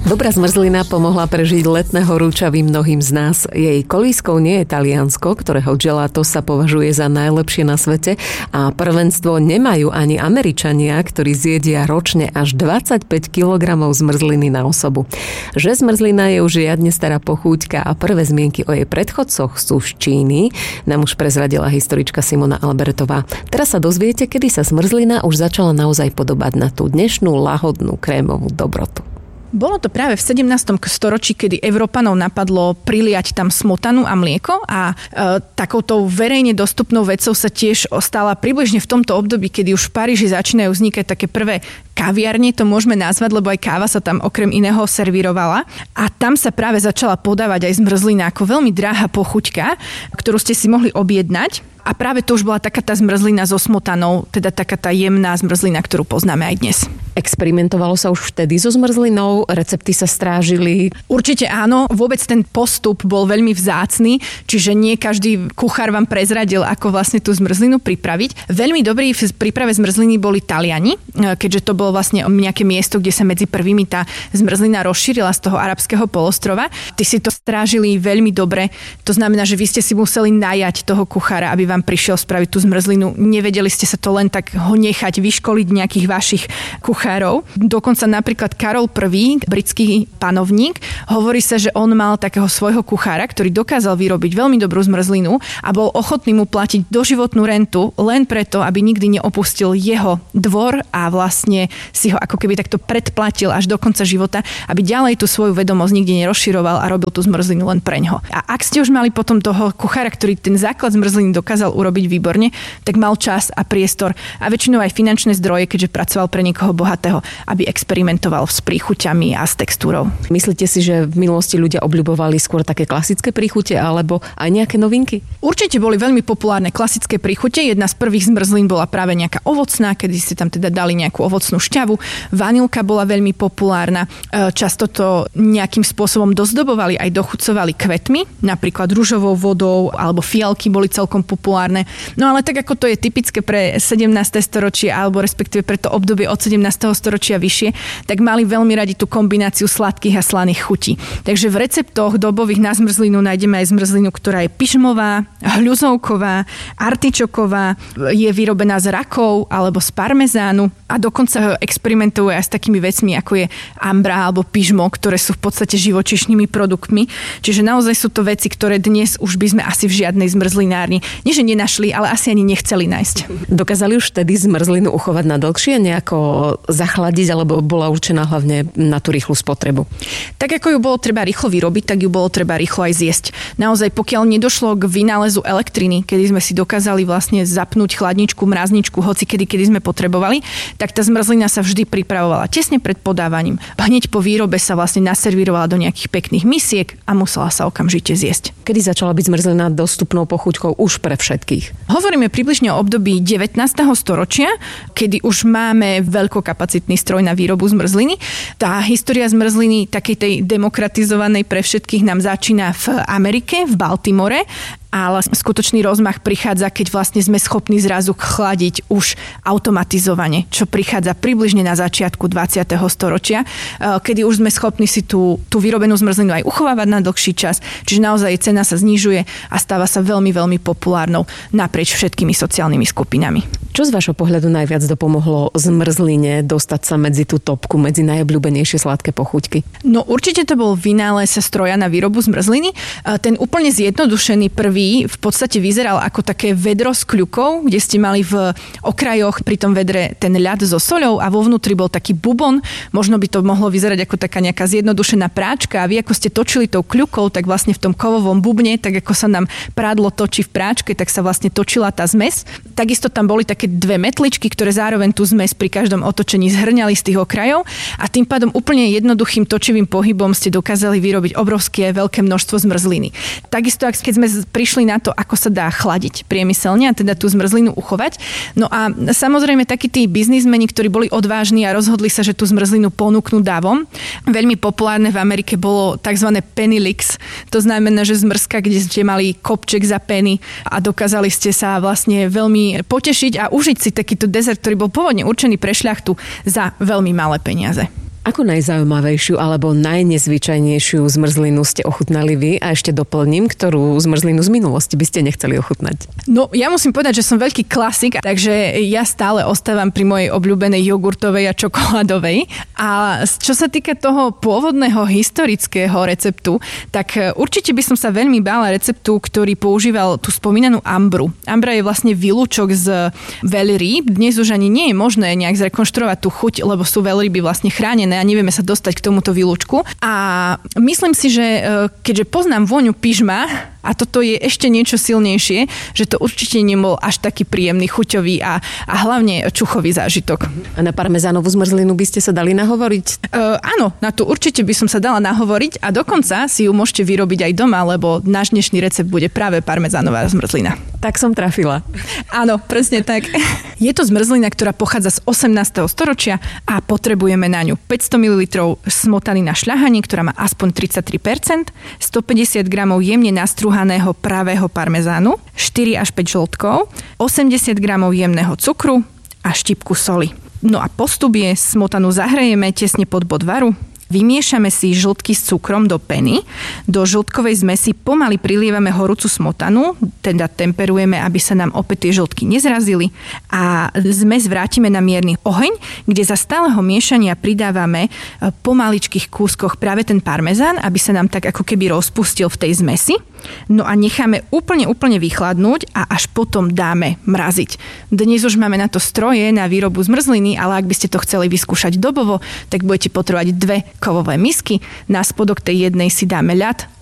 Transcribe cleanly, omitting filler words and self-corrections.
Dobrá zmrzlina pomohla prežiť letné horúčavy mnohým z nás. Jej kolískou nie je Taliansko, ktorého gelato sa považuje za najlepšie na svete, a prvenstvo nemajú ani Američania, ktorí zjedia ročne až 25 kg zmrzliny na osobu. Že zmrzlina je už riadne stará pochúťka a prvé zmienky o jej predchodcoch sú z Číny, nám už prezradila historička Simona Albertová. Teraz sa dozviete, kedy sa zmrzlina už začala naozaj podobať na tú dnešnú lahodnú krémovú dobrotu. Bolo to práve v 17. storočí, kedy Európanov napadlo priliať tam smotanu a mlieko a takouto verejne dostupnou vecou sa tiež stala približne v tomto období, kedy už v Paríži začínajú vznikať také prvé kaviarne, to môžeme nazvať, lebo aj káva sa tam okrem iného servírovala. A tam sa práve začala podávať aj zmrzlina ako veľmi drahá pochuťka, ktorú ste si mohli objednať. A práve to už bola taká tá zmrzlina so smotanou, teda taká tá jemná zmrzlina, ktorú poznáme aj dnes. Experimentovalo sa už vtedy so zmrzlinou? Recepty sa strážili? Určite áno, vôbec ten postup bol veľmi vzácny, čiže nie každý kuchár vám prezradil, ako vlastne tú zmrzlinu pripraviť. Veľmi dobrí v príprave zmrzliny boli Taliani, keďže to bolo vlastne nejaké miesto, kde sa medzi prvými tá zmrzlina rozšírila z toho arabského polostrova. Tí si to strážili veľmi dobre, to znamená, že vy ste si museli najať toho kuchára, aby vám prišiel spraviť tú zmrzlinu. Nevedeli ste sa to len tak ho nechať vyškoliť nejakých vašich kuchárov. Dokonca napríklad Karol I, britský panovník, hovorí sa, že on mal takého svojho kuchára, ktorý dokázal vyrobiť veľmi dobrú zmrzlinu a bol ochotný mu platiť doživotnú rentu len preto, aby nikdy neopustil jeho dvor a vlastne si ho ako keby takto predplatil až do konca života, aby ďalej tú svoju vedomosť nikdy nerozširoval a robil tú zmrzlinu len preňho. A ak ste už mali potom toho kuchára, ktorý ten základ zmrzliny dokázal urobiť výborne, tak mal čas a priestor a väčšinou aj finančné zdroje, keďže pracoval pre niekoho bohatého, aby experimentoval s príchuťami a s textúrou. Myslíte si, že v minulosti ľudia obľubovali skôr také klasické príchute alebo aj nejaké novinky? Určite boli veľmi populárne klasické príchute. Jedna z prvých zmrzlín bola práve nejaká ovocná, kedy ste tam teda dali nejakú ovocnú šťavu. Vanilka bola veľmi populárna. Často to nejakým spôsobom dozdobovali aj dochucovali kvetmi, napríklad ružovou vodou alebo fialky boli celkom populárne. No ale tak ako to je typické pre 17. storočie alebo respektíve pre to obdobie od 17. storočia vyššie, tak mali veľmi radi tú kombináciu sladkých a slaných chutí. Takže v receptoch dobových na zmrzlinu nájdeme aj zmrzlinu, ktorá je pyšmová, hľuzovková, artičoková, je vyrobená z rakov alebo z parmezánu a dokonca experimentujú aj s takými vecmi, ako je ambra alebo pyžmo, ktoré sú v podstate živočíšnymi produktmi. Čiže naozaj sú to veci, ktoré dnes už by sme asi v žiadnej zmrzlinárni nie že nenašli, ale asi ani nechceli nájsť. Dokázali už vtedy zmrzlinu uchovať na dlhšie, nejako zachladiť, alebo bola určená hlavne na tú rýchlu spotrebu? Tak ako ju bolo treba rýchlo vyrobiť, tak ju bolo treba rýchlo aj zjesť. Naozaj, pokiaľ nedošlo k vynálezu elektriny, kedy sme si dokázali vlastne zapnúť chladničku, mrazničku, hoci kedy sme potrebovali, tak tá zmrzlina sa vždy pripravovala tesne pred podávaním. Hneď po výrobe sa vlastne naservírovala do nejakých pekných misiek a musela sa okamžite zjesť. Kedy začala byť zmrzlina dostupnou pochuťkou už pre všetkých? Hovoríme približne o období 19. storočia, kedy už máme veľkokapacitný stroj na výrobu zmrzliny. Tá história zmrzliny, takej tej demokratizovanej pre všetkých, nám začína v Amerike, v Baltimore, ale skutočný rozmach prichádza, keď vlastne sme schopní zrazu chladiť už automatizovane, čo prichádza približne na začiatku 20. storočia, kedy už sme schopní si tú vyrobenú zmrzlinu aj uchovávať na dlhší čas, čiže naozaj cena sa znižuje a stáva sa veľmi, veľmi populárnou naprieč všetkými sociálnymi skupinami. Čo z vašho pohľadu najviac dopomohlo zmrzline dostať sa medzi tú topku, medzi najobľúbenejšie sladké pochuťky? No určite to bol vynález stroja na výrobu zmrzliny. Ten úplne zjednodušený prvý v podstate vyzeral ako také vedro s kľukou, kde ste mali v okrajoch pri tom vedre ten ľad so soľou a vo vnútri bol taký bubon. Možno by to mohlo vyzerať ako taká nejaká zjednodušená práčka a vy ako ste točili tou kľukou, tak vlastne v tom kovovom bubne, tak ako sa nám prádlo točí v práčke, tak sa vlastne točila tá zmes. Takisto tam boli také dve metličky, ktoré zároveň tú zmes pri každom otočení zhrňali z tých okrajov a tým pádom úplne jednoduchým točivým pohybom ste dokázali vyrobiť obrovské veľké množstvo zmrzliny. Takisto, keď sme prišli na to, ako sa dá chladiť priemyselne a teda tú zmrzlinu uchovať. No a samozrejme takí tí biznismeni, ktorí boli odvážni a rozhodli sa, že tú zmrzlinu ponúknú davom. Veľmi populárne v Amerike bolo tzv. Penny licks. To znamená, že zmrzka, kde ste mali kopček za penny a dokázali ste sa vlastne veľmi potešiť a užiť si takýto dezert, ktorý bol pôvodne určený pre šľachtu za veľmi malé peniaze. Ako najzaujímavejšiu alebo najnezvyčajnejšiu zmrzlinu ste ochutnali vy? A ešte doplním, ktorú zmrzlinu z minulosti by ste nechceli ochutnať? No, ja musím povedať, že som veľký klasik, takže ja stále ostávam pri mojej obľúbenej jogurtovej a čokoládovej. A čo sa týka toho pôvodného historického receptu, tak určite by som sa veľmi bála receptu, ktorý používal tú spomínanú ambru. Ambra je vlastne výlučok z veľrýb. Dnes už ani nie je možné nejak zrekonštruovať tú chuť, lebo sú veľryby vlastne chránené a nevieme sa dostať k tomuto výlučku. A myslím si, že keďže poznám vôňu pyžma, a toto je ešte niečo silnejšie, že to určite nebol až taký príjemný, chuťový a hlavne čuchový zážitok. A na parmezánovú zmrzlinu by ste sa dali nahovoriť? Áno, na tú určite by som sa dala nahovoriť a dokonca si ju môžete vyrobiť aj doma, lebo náš dnešný recept bude práve parmezánová zmrzlina. Tak som trafila. Áno, presne tak. Je to zmrzlina, ktorá pochádza z 18. storočia a potrebujeme na ňu 500 ml smotany na šľahanie, ktorá má aspoň 33%, 150 g jemne nastruhaného pravého parmezánu, 4 až 5 žltkov, 80 g jemného cukru a štipku soli. No a postup je, smotanu zahrejeme tesne pod bod varu, vymiešame si žltky s cukrom do peny. Do žltkovej zmesi pomaly prilievame horúcu smotanu, teda temperujeme, aby sa nám opäť tie žltky nezrazili a zmes vrátime na mierny oheň, kde za stáleho miešania pridávame po maličkých kúskoch práve ten parmezán, aby sa nám tak ako keby rozpustil v tej zmesi. No a necháme úplne vychladnúť a až potom dáme mraziť. Dnes už máme na to stroje na výrobu zmrzliny, ale ak by ste to chceli vyskúšať dobovo, tak budete potrebovať 2 kovové misky. Na spodok tej jednej si dáme ľad,